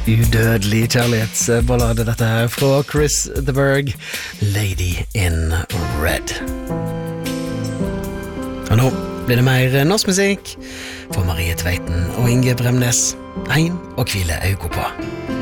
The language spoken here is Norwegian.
Udødelig kjærlighetsballade dette her fra Chris de Burgh, Lady in Red. Og nå blir det mer norsk musikk for Marie Tveiten og Inge Bremnes. Ein og hvile øyne på.